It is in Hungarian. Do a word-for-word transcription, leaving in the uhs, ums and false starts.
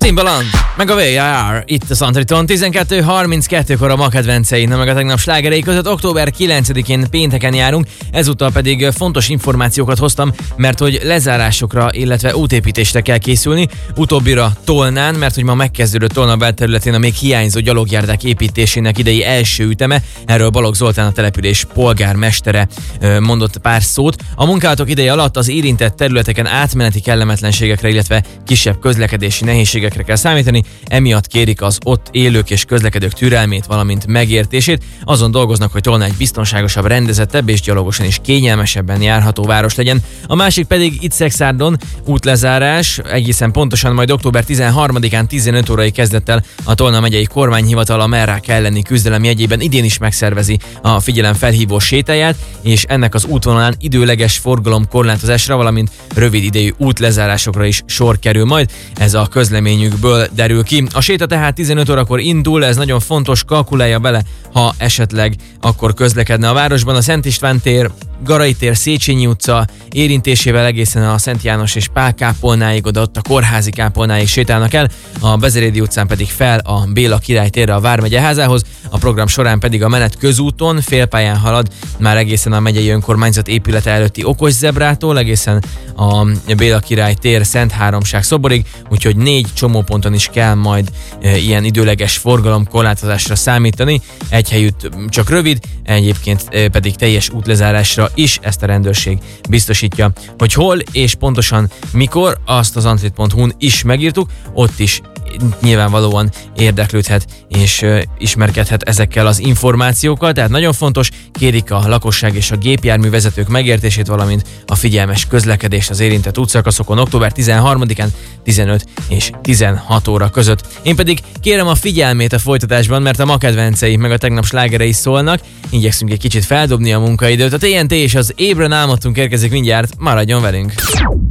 Timbaland, meg a vé i er, itt a Santriton, tizenkettő harminckettőkor a ma kedvencei, meg a tegnap slágerei között. Október kilencedikén pénteken járunk, ezúttal pedig fontos információkat hoztam, mert hogy lezárásokra, illetve útépítésre kell készülni. Utóbbira Tolnán, mert hogy ma megkezdődött Tolna belterületén a még hiányzó gyalogjárdák építésének idei első üteme. Erről Balogh Zoltán, a település polgármestere mondott pár szót. A munkálatok ideje alatt az érintett területeken átmeneti kellemetlenségekre, illetve kisebb közlekedési nehézségekre kell számítani, emiatt kérik az ott élők és közlekedők türelmét, valamint megértését. Azon dolgoznak, hogy Tolna egy biztonságosabb, rendezettebb és gyalogosan és kényelmesebben járható város legyen. A másik pedig itt Szexárdon útlezárás, egészen pontosan majd október tizenharmadikán tizenöt órai kezdettel a Tolna megyei kormányhivatal a merrák elleni küzdelem jegyében idén is megszervezi a figyelemfelhívó sétáját, és ennek az útvonalán időleges forgalomkorlátozásra, valamint rövid idejű útlezárásokra is sor kerül majd. Ez a közleményükből derül ki. A séta tehát tizenöt órakor indul, ez nagyon fontos, kalkulálja bele, ha esetleg akkor közlekedne a városban. A Szent István tér, Garai tér, Széchenyi utca érintésével egészen a Szent János és Pál kápolnáig, oda ott a Kórházi kápolnáig sétálnak el, a Bezerédi utcán pedig fel a Béla Király térre a Vármegye házához. A program során pedig a menet közúton félpályán halad, már egészen a megyei önkormányzat épülete előtti Okos zebrától egészen a Béla Király tér Szent Háromság szoborig, úgyhogy négy csomóponton is kell majd e, ilyen időleges forgalomkorlátozásra számítani. Egy helyütt csak rövid, egyébként e, pedig teljes útlezárásra is, ezt a rendőrség biztosítja. Hogy hol és pontosan mikor, azt az antrit pont hu-n is megírtuk, ott is nyilvánvalóan érdeklődhet és uh, ismerkedhet ezekkel az információkkal, tehát nagyon fontos, kérik a lakosság és a gépjárművezetők megértését, valamint a figyelmes közlekedést az érintett útszakaszokon október tizenharmadikán tizenöt és tizenhat óra között. Én pedig kérem a figyelmét a folytatásban, mert a ma kedvencei meg a tegnap slágerei szólnak, igyekszünk egy kicsit feldobni a munkaidőt. A té en té és az Ébren álmodtunk érkezik mindjárt, maradjon velünk!